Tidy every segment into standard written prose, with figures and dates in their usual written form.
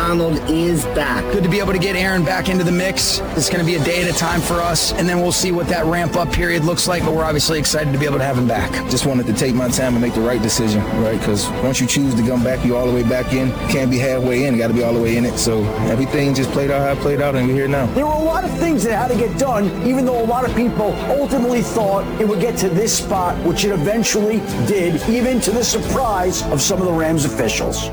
Donald is back. Good to be able to get Aaron back into the mix. It's going to be a day at a time for us, and then we'll see what that ramp-up period looks like, but we're obviously excited to be able to have him back. Just wanted to take my time and make the right decision, right? Because once you choose to come back, you all the way back in. You can't be halfway in. You got to be all the way in it. So everything just played out how it played out, and we're here now. There were a lot of things that had to get done, even though a lot of people ultimately thought it would get to this spot, which it eventually did, even to the surprise of some of the Rams officials.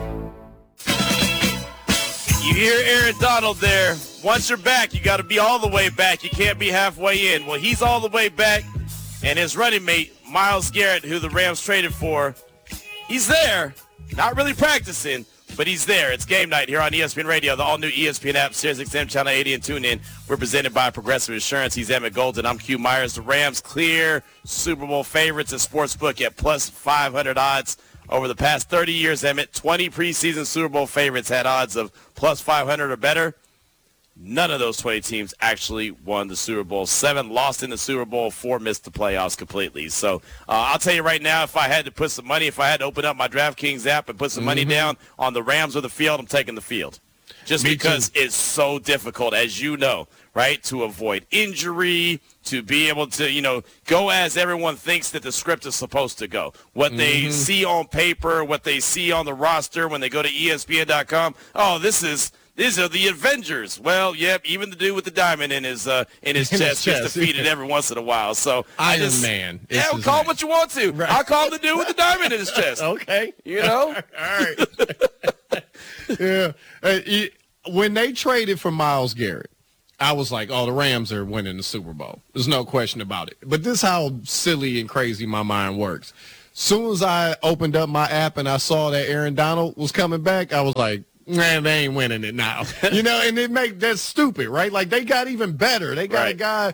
You hear Aaron Donald there. Once you're back, you got to be all the way back. You can't be halfway in. Well, he's all the way back, and his running mate, Myles Garrett, who the Rams traded for, he's there. Not really practicing, but he's there. It's game night here on ESPN Radio, the all-new ESPN app, SiriusXM Channel 80, and TuneIn. We're presented by Progressive Insurance. He's Emmett Golden. I'm Q Myers. The Rams clear Super Bowl favorites at Sportsbook at plus 500 odds. Over the past 30 years, Emmett, 20 preseason Super Bowl favorites had odds of plus 500 or better. None of those 20 teams actually won the Super Bowl. 7 lost in the Super Bowl, 4 missed the playoffs completely. So I'll tell you right now, if I had to put some money, if I had to open up my DraftKings app and put some money down on the Rams or the field, I'm taking the field. Just because it's so difficult, as you know, right, to avoid injury, to be able to, go as everyone thinks that the script is supposed to go. What they see on paper, what they see on the roster when they go to ESPN.com, these are the Avengers. Well, yep, even the dude with the diamond in his chest gets defeated every once in a while. So Iron Man. Yeah, call it what you want to. Right. I'll call the dude with the diamond in his chest. Okay. All right. Yeah. When they traded for Myles Garrett, I was like, the Rams are winning the Super Bowl. There's no question about it. But this is how silly and crazy my mind works. Soon as I opened up my app and I saw that Aaron Donald was coming back, I was like, man, they ain't winning it now. And that's stupid, right? Like, they got even better. They got a guy,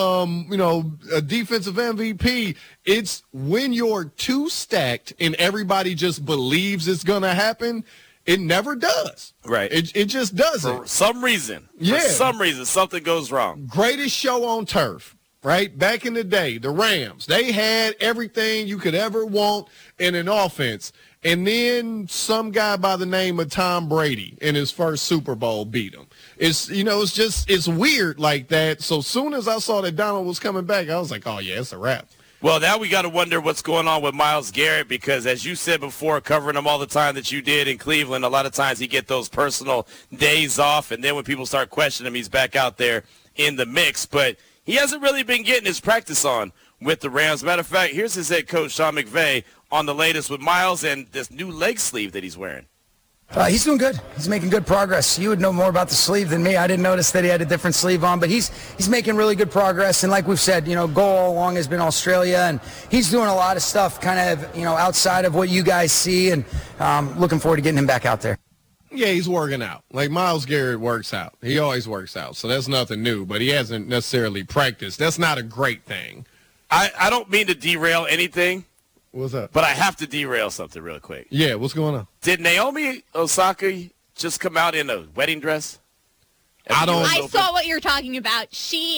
a defensive MVP. It's when you're too stacked and everybody just believes it's going to happen, it never does. Right. It just doesn't. For some reason. Yeah. For some reason, something goes wrong. Greatest show on turf, right? Back in the day, the Rams, they had everything you could ever want in an offense. And then some guy by the name of Tom Brady in his first Super Bowl beat him. It's weird like that. So soon as I saw that Donald was coming back, I was like, oh, yeah, it's a wrap. Well, now we got to wonder what's going on with Myles Garrett because, as you said before, covering him all the time that you did in Cleveland, a lot of times he get those personal days off, and then when people start questioning him, he's back out there in the mix. But he hasn't really been getting his practice on with the Rams. Matter of fact, here's his head coach, Sean McVay, on the latest with Myles and this new leg sleeve that he's wearing. He's doing good. He's making good progress. You would know more about the sleeve than me. I didn't notice that he had a different sleeve on, but he's making really good progress. And like we've said, goal all along has been Australia, and he's doing a lot of stuff kind of, outside of what you guys see, and looking forward to getting him back out there. Yeah, he's working out. Like Myles Garrett works out. He always works out, so that's nothing new, but he hasn't necessarily practiced. That's not a great thing. I don't mean to derail anything. What's up? But I have to derail something real quick. Yeah, what's going on? Did Naomi Osaka just come out in a wedding dress? I saw what you're talking about.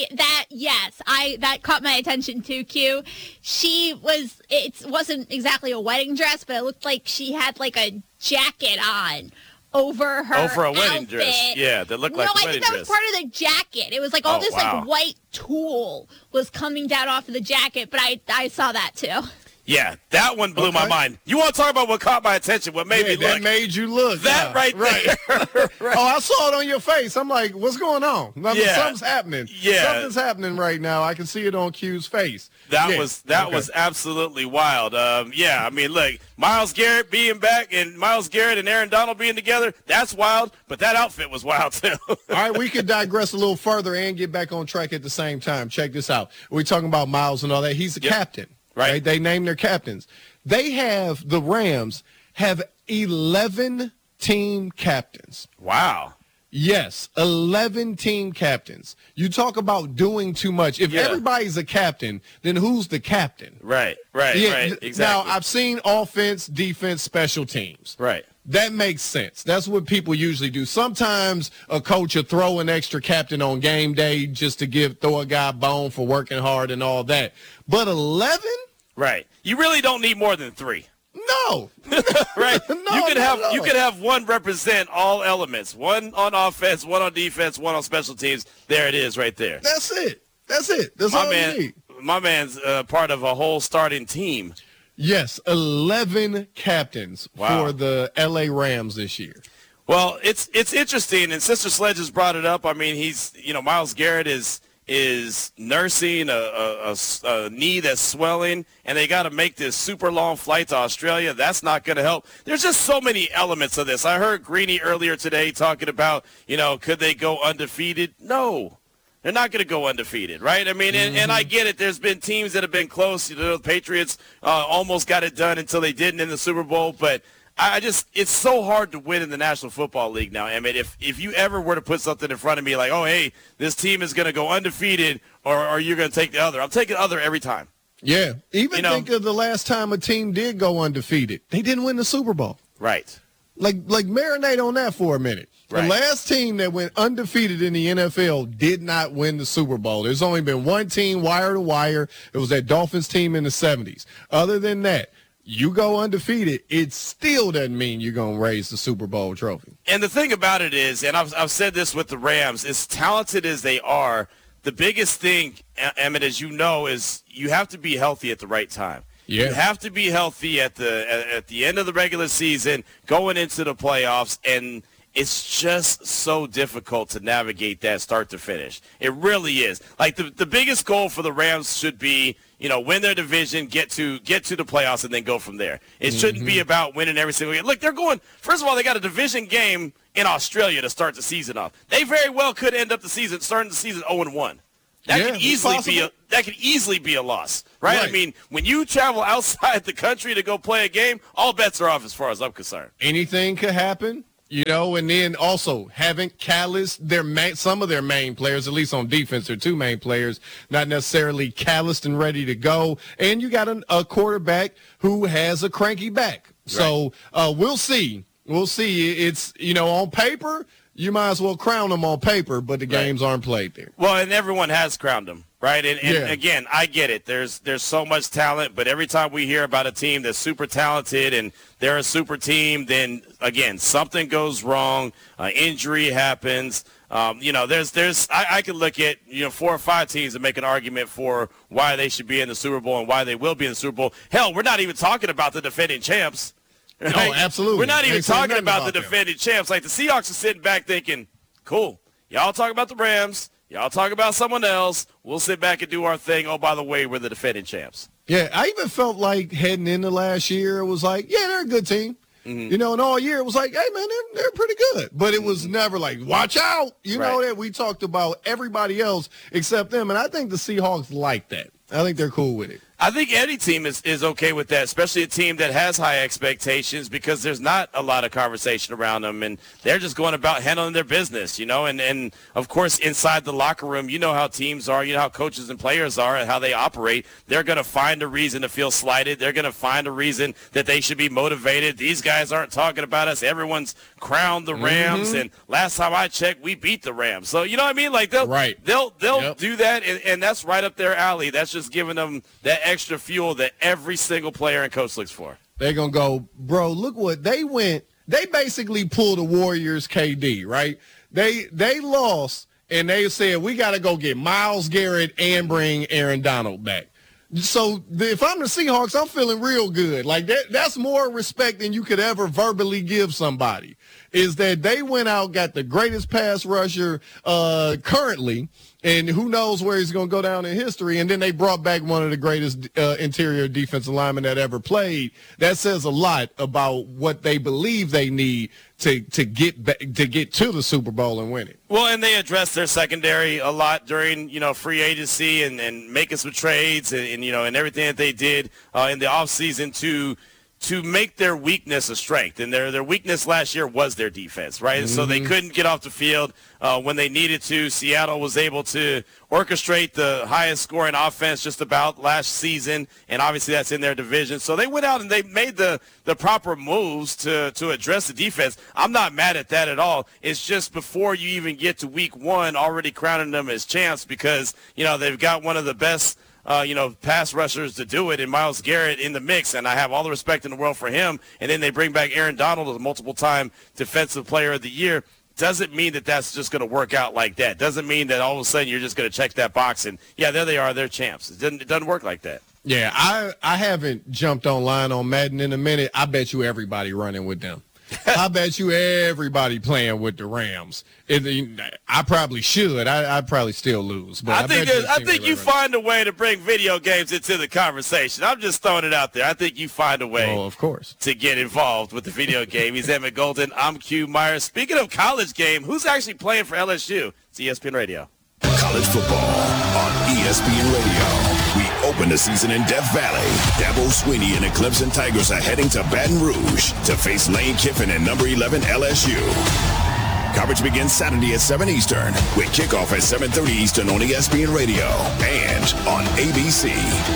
That caught my attention too, Q. It wasn't exactly a wedding dress, but it looked like she had like a jacket on over her for a wedding outfit. Dress. Yeah, that looked like a wedding dress. No, I think that was part of the jacket. It was like all like white tulle was coming down off of the jacket, but I saw that too. Yeah, that one blew my mind. You want to talk about what caught my attention, what made me look? That made you look. That right there. Right. Oh, I saw it on your face. I'm like, what's going on? Something's happening. Yeah. Something's happening right now. I can see it on Q's face. That was absolutely wild. I mean, look, Myles Garrett being back and Myles Garrett and Aaron Donald being together, that's wild, but that outfit was wild too. All right, we could digress a little further and get back on track at the same time. Check this out. We're talking about Myles and all that. He's a captain. Right. They name their captains. The Rams have 11 team captains. Wow. Yes, 11 team captains. You talk about doing too much. If everybody's a captain, then who's the captain? Right, exactly. Now, I've seen offense, defense, special teams. Right. That makes sense. That's what people usually do. Sometimes a coach will throw an extra captain on game day just to throw a guy a bone for working hard and all that. But 11? Right. You really don't need more than 3. No. Right? No, you could have one represent all elements. One on offense, one on defense, one on special teams. There it is right there. That's it. That's all you need. My man's part of a whole starting team. Yes, 11 captains for the L.A. Rams this year. Well, it's interesting, and Sister Sledge has brought it up. I mean, Myles Garrett is nursing a knee that's swelling, and they got to make this super long flight to Australia. That's not going to help. There's just so many elements of this. I heard Greeny earlier today talking about, could they go undefeated? No. They're not going to go undefeated, right? I mean, and I get it. There's been teams that have been close. The Patriots almost got it done until they didn't in the Super Bowl, but it's so hard to win in the National Football League now. I mean, if you ever were to put something in front of me like, oh, hey, this team is going to go undefeated or you're going to take the other, I'm taking the other every time. Yeah. Even think of the last time a team did go undefeated. They didn't win the Super Bowl. Right. Like marinate on that for a minute. Right. The last team that went undefeated in the NFL did not win the Super Bowl. There's only been one team wire to wire. It was that Dolphins team in the 70s. Other than that, you go undefeated, it still doesn't mean you're going to raise the Super Bowl trophy. And the thing about it is, and I've said this with the Rams, as talented as they are, the biggest thing, Emmett, as you know, is you have to be healthy at the right time. Yeah. You have to be healthy at the end of the regular season, going into the playoffs, and it's just so difficult to navigate that start to finish. It really is. Like the biggest goal for the Rams should be, win their division, get to the playoffs, and then go from there. It shouldn't be about winning every single game. Look, they're going. First of all, they got a division game in Australia to start the season off. They very well could end up starting the season 0-1. That could easily be a loss, right? I mean, when you travel outside the country to go play a game, all bets are off as far as I'm concerned. Anything could happen. And then also haven't calloused some of their main players, at least on defense, their two main players, not necessarily calloused and ready to go. And you got a quarterback who has a cranky back. Right. So we'll see. We'll see. It's, on paper, you might as well crown them on paper, but the games aren't played there. Well, and everyone has crowned them. Right, and again, I get it. There's so much talent, but every time we hear about a team that's super talented and they're a super team, then again something goes wrong, injury happens. I could look at 4 or 5 teams and make an argument for why they should be in the Super Bowl and why they will be in the Super Bowl. Hell, we're not even talking about the defending champs. Right? No, absolutely. We're not even talking about the defending champs. Like the Seahawks are sitting back thinking, "Cool, y'all talk about the Rams." Y'all talk about someone else. We'll sit back and do our thing. Oh, by the way, we're the defending champs. Yeah, I even felt like heading into last year, it was like, yeah, they're a good team. Mm-hmm. And all year it was like, hey, man, they're pretty good. But it was never like, watch out. Know that we talked about everybody else except them. And I think the Seahawks like that. I think they're cool with it. I think any team is okay with that, especially a team that has high expectations because there's not a lot of conversation around them, and they're just going about handling their business, and of course inside the locker room, how teams are, how coaches and players are and how they operate. They're going to find a reason to feel slighted. They're going to find a reason that they should be motivated. These guys aren't talking about us. Everyone's crowned the Rams, and last time I checked, we beat the Rams. So, you know what I mean? Like they'll do that, and that's right up their alley. That's just giving them that extra fuel that every single player and coach looks for. They're going to go, bro, look what they went. They basically pulled the Warriors KD, right? They lost, and they said, we got to go get Myles Garrett and bring Aaron Donald back. So if I'm the Seahawks, I'm feeling real good. Like that's more respect than you could ever verbally give somebody, is that they went out, got the greatest pass rusher currently, and who knows where he's going to go down in history. And then they brought back one of the greatest interior defensive linemen that ever played. That says a lot about what they believe they need to get to the Super Bowl and win it. Well, and they addressed their secondary a lot during free agency and making some trades and everything that they did in the offseason to make their weakness a strength. And their weakness last year was their defense, right? And so they couldn't get off the field when they needed to. Seattle was able to orchestrate the highest scoring offense just about last season, and obviously that's in their division. So they went out and they made the proper moves to address the defense. I'm not mad at that at all. It's just before you even get to week 1, already crowning them as champs because, they've got one of the best pass rushers to do it, and Myles Garrett in the mix, and I have all the respect in the world for him. And then they bring back Aaron Donald, a multiple-time Defensive Player of the Year. Doesn't mean that that's just going to work out like that. Doesn't mean that all of a sudden you're just going to check that box and, yeah, there they are, they're champs. It doesn't work like that. Yeah, I haven't jumped online on Madden in a minute. I bet you everybody running with them. I bet you everybody playing with the Rams. I probably should. I'd probably still lose. But I think you find a way to bring video games into the conversation. I'm just throwing it out there. I think you find a way of course, to get involved with the video game. He's Emmett Golden. I'm Q Myers. Speaking of college game, who's actually playing for LSU? It's ESPN Radio. College football on ESPN Radio. We open the season in Death Valley. Dabo Swinney and the Clemson Tigers are heading to Baton Rouge to face Lane Kiffin and number 11 LSU. Coverage begins Saturday at 7 Eastern with kickoff at 7:30 Eastern on ESPN Radio and on ABC.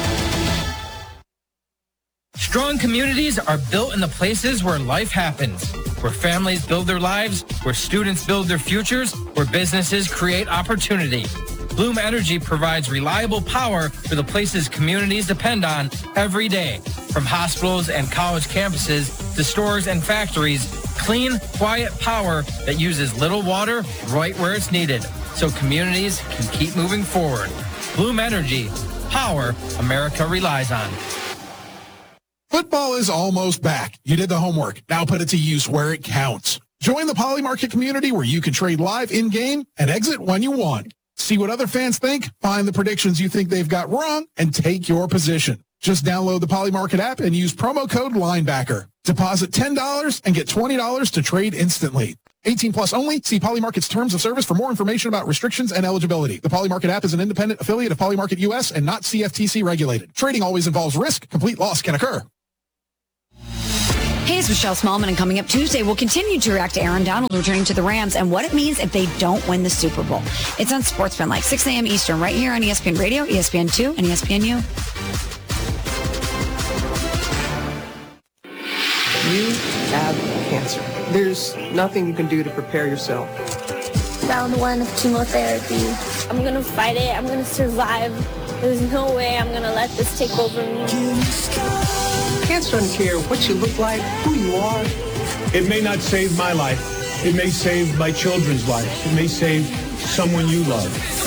Strong communities are built in the places where life happens, where families build their lives, where students build their futures, where businesses create opportunity. Bloom Energy provides reliable power for the places communities depend on every day. From hospitals and college campuses to stores and factories, clean, quiet power that uses little water right where it's needed so communities can keep moving forward. Bloom Energy, power America relies on. Football is almost back. You did the homework. Now put it to use where it counts. Join the Poly Market community where you can trade live in-game and exit when you want. See what other fans think, find the predictions you think they've got wrong, and take your position. Just download the Poly Market app and use promo code LINEBACKER. Deposit $10 and get $20 to trade instantly. 18 plus only. See Poly Market's terms of service for more information about restrictions and eligibility. The Poly Market app is an independent affiliate of Poly Market US and not CFTC regulated. Trading always involves risk. Complete loss can occur. Hey, it's Michelle Smallman, and coming up Tuesday, we'll continue to react to Aaron Donald returning to the Rams and what it means if they don't win the Super Bowl. It's on Sportsman Like 6 a.m. Eastern, right here on ESPN Radio, ESPN2, and ESPNU. You have cancer. There's nothing you can do to prepare yourself. Round 1 of chemotherapy. I'm going to fight it. I'm going to survive. There's no way I'm going to let this take over me. Cancer doesn't care what you look like, who you are. It may not save my life. It may save my children's lives. It may save someone you love.